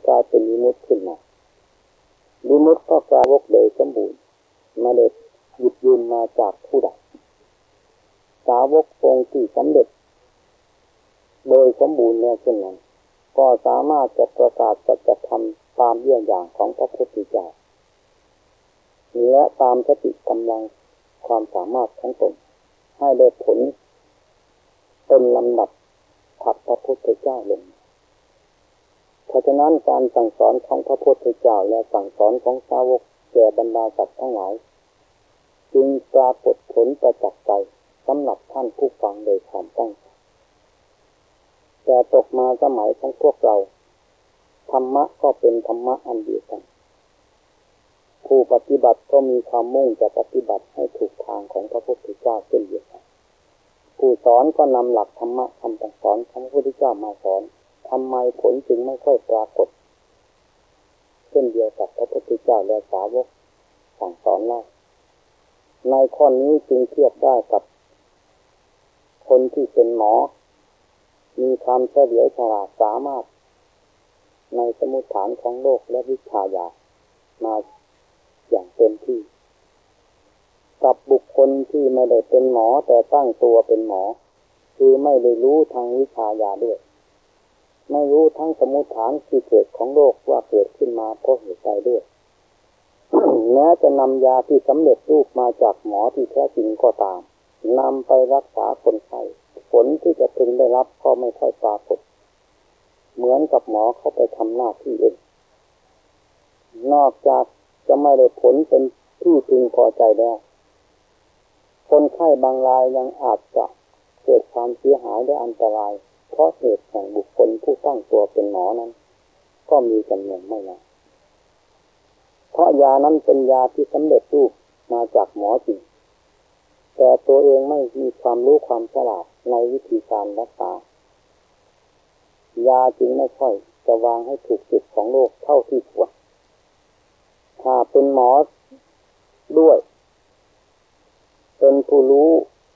ลายเป็นวิมุตติขึ้นมาวิมุตติก็กลายวกโดยสมบูรณ์ไม่ได้หยุดยืนมาจากผู้ใดสาวกองค์ที่สำเร็จโดยสมบูรณ์แล้วเช่นนั้นก็สามารถจะประกาศสัจธรรมตามเยี่ยงอย่างของพระพุทธเจ้าและตามสติกำลังความสามารถของตนให้ได้ผลเป็นลำดับถัดพระพุทธเจ้าลงเพราะฉะนั้นการสั่งสอนของพระพุทธเจ้าและสั่งสอนของสาวกแก่บรรดาสัตว์ทั้งหลายจึงปรากฏผลประจักษ์ใจสำหรับท่านผู้ฟังโดยความตั้งใจแต่ตกมาสมัยของพวกเราธรรมะก็เป็นธรรมะอันเดียวกันผู้ปฏิบัติก็มีความมุ่งจะปฏิบัติให้ถูกทางของพระพุทธเจ้าเช่นเดียวกันผู้สอนก็นำหลักธรรมะคำสั่งสอนของพระพุทธเจ้ามาสอนทำไมผลจึงไม่ค่อยปรากฏเช่นเดียวกับพระพุทธเจ้าและสาวกสั่งสอนเราในข้อนี้จึงเทียบได้กับคนที่เป็นหมอมีความเฉลียวฉลาดสามารถในสมุฏฐานของโลกและวิชายามาอย่างเต็มที่กับบุคคลที่ไม่ได้เป็นหมอแต่ตั้งตัวเป็นหมอคือไม่ได้รู้ทางวิชายาด้วยไม่รู้ทั้งสมุฏฐานที่เกิดของโลกว่าเกิดขึ้นมาเพราะเหตุใดด้วย แม้จะนำยาที่สำเร็จรูปมาจากหมอที่แท้จริงก็ตามนำไปรักษาคนไข้ผลที่จะพึงได้รับก็ไม่ค่อยปรากฏเหมือนกับหมอเข้าไปทำหน้าที่เองนอกจากจะไม่ได้ผลเป็นที่พึงพอใจแล้วคนไข้บางรายยังอาจจะเกิดความเสียหายและอันตรายเพราะเหตุแห่งบุคคลผู้ตั้งตัวเป็นหมอนั้นก็มีจำนวนไม่น้อยเพราะยานั้นเป็นยาที่สำเร็จรูปมาจากหมอจริงแต่ตัวเองไม่มีความรู้ความฉลาดในวิธีการรักษายาจึงไม่ค่อยจะวางให้ถูกจุดของโรคเท่าที่ควรถ้าเป็นหมอด้วยเป็นผู้รู้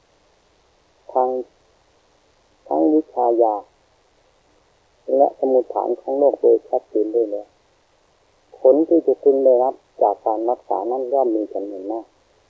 ทั้งวิชายาและสมุฏฐานของโรคโดยชัดเจนด้วยแล้วผลที่จะพึงได้รับจากการรักษานั้นย่อมมีจำนวนมาก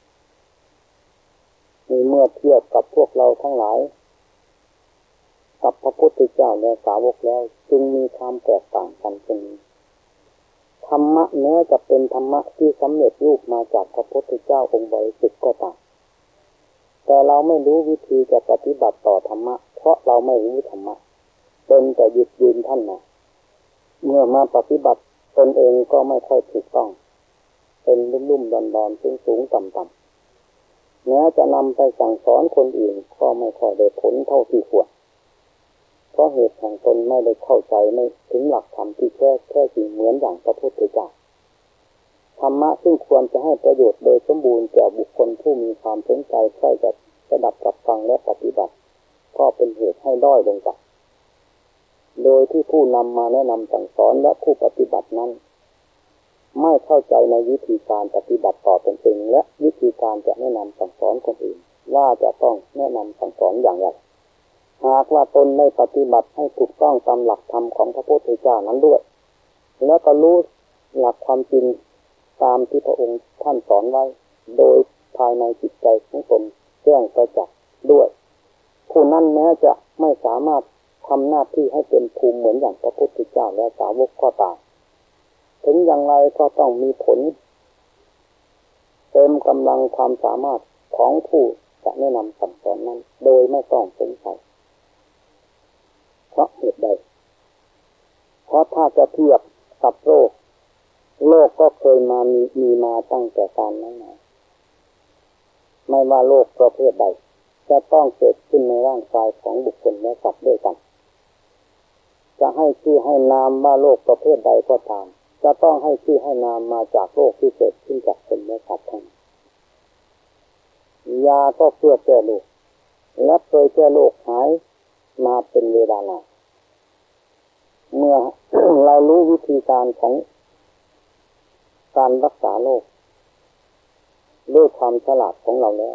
เมื่อเทียบกับพวกเราทั้งหลายกับพระพุทธเจ้าและสาวกแล้วจึงมีความแตกต่างกันเช่นนี้ธรรมะแม้จะเป็นธรรมะที่สำเร็จรูปมาจากพระพุทธเจ้าองค์บริสุทธิ์ก็ตามแต่เราไม่รู้วิธีจะปฏิบัติต่อธรรมะเพราะเราไม่รู้ธรรมะเป็นแต่หยุดยืนท่านมาเมื่อมาปฏิบัติตนเองก็ไม่ค่อยถูกต้องเป็นลุ่มๆดอนๆสูงๆต่ำๆแม้จะนำไปสั่งสอนคนอื่นก็ไม่ค่อยได้ผลเท่าที่ควรเพราะเหตุแห่งตนไม่ได้เข้าใจไม่ถึงหลักธรรมที่แท้จริงเหมือนอย่างพระพุทธเจ้าธรรมะซึ่งควรจะให้ประโยชน์โดยสมบูรณ์แก่บุคคลผู้มีความสนใจใคร่จะสดับรับฟังและปฏิบัติก็เป็นเหตุให้ด้อยลงไปโดยที่ผู้นำมาแนะนำสั่งสอนและผู้ปฏิบัตินั้นไม่เข้าใจในวิธีการปฏิบัติต่อตนเองและวิธีการจะแนะนำสั่งสอนคนอื่นว่าจะต้องแนะนำสั่งสอนอย่างไรหากว่าตนได้ปฏิบัติให้ถูกต้องตามหลักธรรมของพระพุทธเจ้านั้นด้วยและก็รู้หลักความจริงตามที่พระองค์ท่านสอนไว้โดยภายในจิตใจของตนแจ้งประจักษ์ด้วยผู้นั้นแม้จะไม่สามารถทำหน้าที่ให้เป็นภูมิเหมือนอย่างพระพุทธเจ้าและสาวกก็ตามถึงอย่างไรก็ต้องมีผลเต็มกำลังความสามารถของผู้จะแนะนำสั่งสอนนั้นโดยไม่ต้องสงสัยเพราะเหตุใดเพราะถ้าจะเทียบกับโรคก็เคยมีมาตั้งแต่การนั้นมาไม่ว่าโรคประเภทใดจะต้องเกิดขึ้นในร่างกายของบุคคลและสัตว์ด้วยกันจะให้ชื่อให้นามว่าโรคประเภทใดก็ตามจะต้องให้ชื่อให้นามมาจากโรคที่เกิดขึ้นจากคนและสัตว์ทั้งนั้นยาก็เพื่อแก้โรคและเคยแก้โรคหายมาเป็นเวลานานเมื่อ เรารู้วิธีการของการรักษาโรคด้วยความฉลาดของเราแล้ว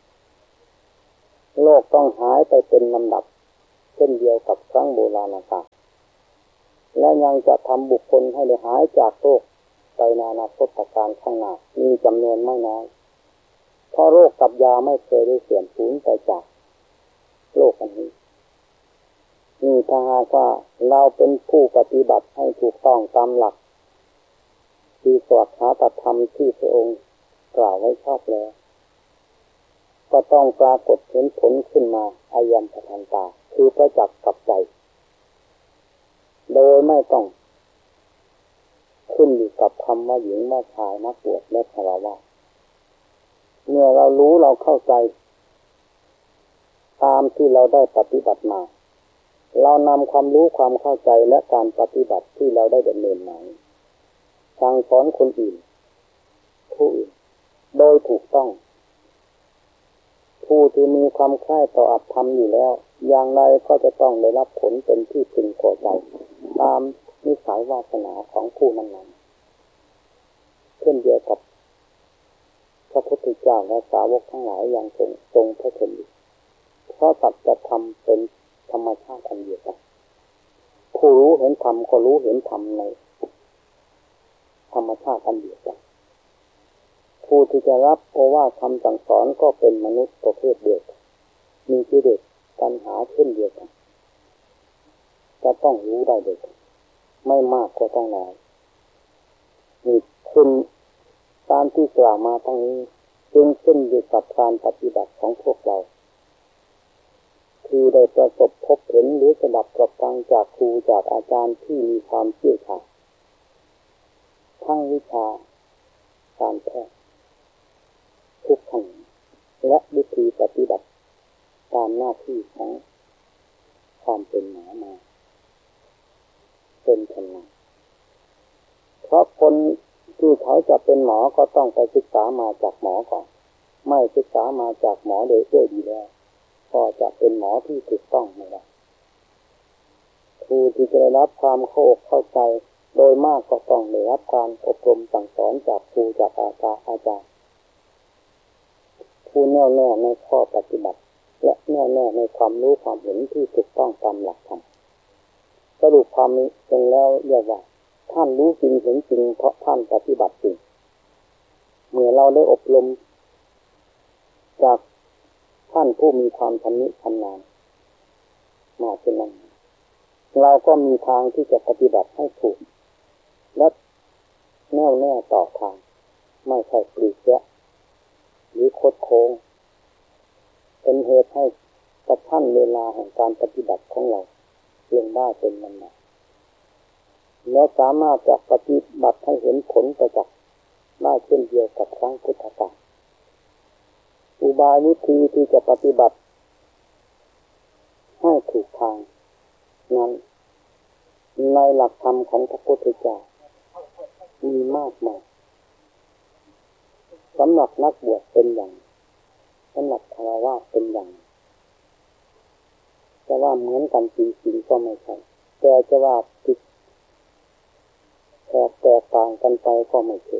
โรคต้องหายไปเป็นลำดับเช่นเดียวกับครั้งโบราณกาลและยังจะทำบุคคลให้ได้หายจากโรคไปในอนาคตการข้างหน้ามีจำนวนไม่น้อยเพราะโรคกับยาไม่เคยได้เสื่อมสูญไปจากโลกอันนี้นี่ถ้าหากว่าเราเป็นผู้ปฏิบัติให้ถูกต้องตามหลักที่สวดหาตัดธรรมที่พระองค์กล่าวไว้ชอบแล้วก็ต้องปรากฏเห็นผลขึ้นมาอายัมปทันตาคือประจักษ์กับใจโดยไม่ต้องขึ้นอยู่กับคำว่าหญิงว่าชายนักบวชและฆราวาสเมื่อเรารู้เราเข้าใจตามที่เราได้ปฏิบัติมาเรานำความรู้ความเข้าใจและการปฏิบัติที่เราได้ดำเนินมาสั่งสอนคนอื่นผู้อื่นโดยถูกต้องผู้ที่มีความใคร่ต่ออัตธรรมอยู่แล้วอย่างไรก็จะต้องได้รับผลเป็นที่พึงพอใจตามนิสัยวาสนาของผู้นั้นๆเช่นเดียวกับพระพุทธเจ้าและสาวกทั้งหลายอย่างทรงพระชนม์เพราะสัจธรรมเป็นธรรมชาติอันเดียวกันผู้รู้เห็นธรรมก็รู้เห็นธรรมในธรรมชาติอันเดียวกันผู้ที่จะรับโอวาทคำสั่งสอนก็เป็นมนุษย์ประเภทเดียวกันมีกิเลสตัณหาเช่นเดียวกันจะต้องรู้ได้โดยกันไม่มากก็ต้องน้อยนี่คือการที่กล่าวมาทั้งนี้จึงขึ้นอยู่กับการปฏิบัติของพวกเราคือได้ประสบพบเห็นหรือสดับรับฟังจากครูจากอาจารย์ที่มีความเชี่ยวชาญทั้งวิชาการแพทย์ทุกขั้นและวิธีปฏิบัติตามหน้าที่ของความเป็นหมอมาเป็นชำนาญเพราะคนที่เขาจะเป็นหมอก็ต้องไปศึกษามาจากหมอก่อนไม่ศึกษามาจากหมอโดยดีแล้วก็จะเป็นหมอที่ถูกต้องไม่ได้ครูที่จะได้รับความเข้าใจโดยมากก็ต้องได้รับการอบรมสั่งสอนจากครูจากอาจารย์ผู้แน่วแน่ในข้อปฏิบัติและแน่วแน่ในความรู้ความเห็นที่ถูกต้องตามหลักธรรมสรุปความนี้เป็นแล้วเรียกว่าท่านรู้จริงเห็นจริงเพราะท่านปฏิบัติจริงเมื่อเราได้อบรมจากท่านผู้มีความชำนาญมาเช่นนั้นเราก็มีทางที่จะปฏิบัติให้ถูกและแน่วแน่ต่อทางไม่ใช่ปลีกแยะหรือคดโค้งเป็นเหตุให้กระชั้นเวลาแห่งการปฏิบัติของเราเพียงได้เป็นนานๆและสามารถจะปฏิบัติให้เห็นผลประจักษ์ได้เช่นเดียวกับครั้งพุทธกาลอุบายวิธีที่จะปฏิบัติให้ถูกทางนั้นในหลักธรรมของพระพุทธเจ้ามีมากมายสำหรับนักบวชเป็นอย่างสำหรับฆราวาสเป็นอย่างจะว่าเหมือนกันจริงๆก็ไม่ใช่แต่จะว่าผิดแตกต่างกันไปก็ไม่ใช่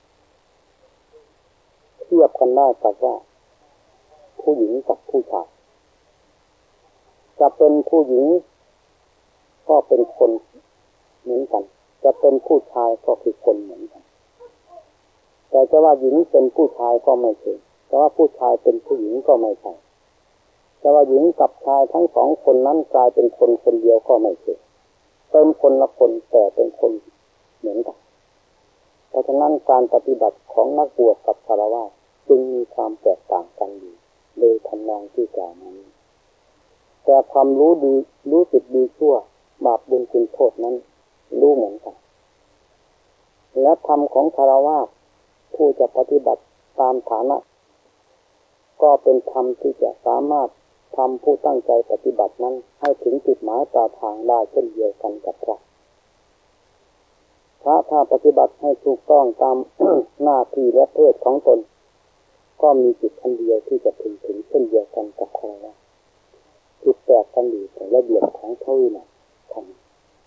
เทียบกันได้กับว่าผู้หญิงกับผู้ชายจะเป็นผู้หญิงก็เป็นคนเหมือนกันจะเป็นผู้ชายก็คือคนเหมือนกันแต่จะว่าหญิงเป็นผู้ชายก็ไม่ใช่แต่ว่าผู้ชายเป็นผู้หญิงก็ไม่ใช่แต่ว่าหญิงกับชายทั้งสองคนนั้นกลายเป็นคนคนเดียวก็ไม่ใช่เป็นคนละคนแต่เป็นคนเหมือนกันเพราะฉะนั้นการปฏิบัติของนักบวชกับฆราวาสจึงมีความแตกต่างกันอยู่โดยทำนองที่กล่าวมานี้แต่ความรู้ดีรู้สึกดีชั่วบาปบุญคุณโทษนั้นรู้เหมือนกันและธรรมของฆราวาสผู้จะปฏิบัติตามฐานะก็เป็นธรรมที่จะสามารถทำผู้ตั้งใจปฏิบัตินั้นให้ถึงจุดหมายปลายทางได้เช่นเดียวกันกับพระถ้าปฏิบัติให้ถูกต้องตาม หน้าที่และเพศของตนก็มีจุดอันเดียวที่จะถึงเช่นเดียวกันกับฆราวาสจุดแตกกันอยู่แต่ระเบียบของเท่านั้นธรรม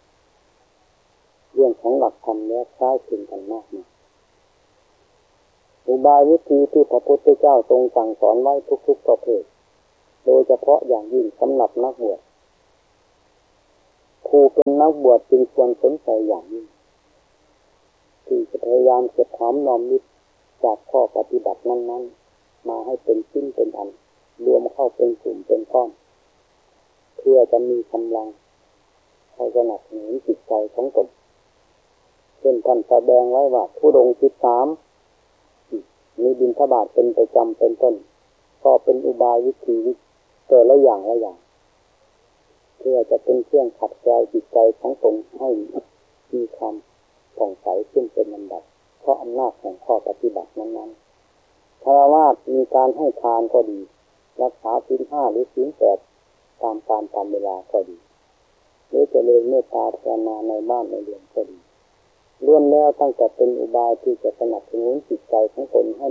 เรื่องของหลักธรรมและคล้ายคลึงกันมากนะอุบายวิธีที่พระพุทธเจ้าทรงสั่งสอนไว้ทุกๆประเภทโดยเฉพาะอย่างยิ่งสำหรับนักบวชครูเป็นนักบวชจึงควรสนใจอย่างนี้ที่จะพยายามเก็บหอมรอมริบจากข้อปฏิบัตินั้นๆมาให้เป็นชิ้นเป็นอันรวมเข้าเป็นกลุ่มเป็นก้อนเพื่อจะมีกำลังให้สนับสนุนจิตใจของตนเช่นท่านแสดงไว้ว่าธุดงค์13มีบิณฑบาตเป็นประจำเป็นต้นก็เป็นอุบายวิธีแต่ละอย่างเพื่อจะเป็นเครื่องขัดเกลาจิตใจของตนให้มีความผ่องใสขึ้นเป็นลำดับเพราะอำนาจของข้อปฏิบัตินั้นๆฆราวาสมีการให้ทานก็ดีรักษาศีล 5หรือศีล 8ตามการตามเวลาก็ดีหรือเจริญเมตตาภาวนาในบ้านในเรือนก็ดีล้วนแล้วตั้งแต่เป็นอุบายที่จะสนับสนุนจิตใจของตนให้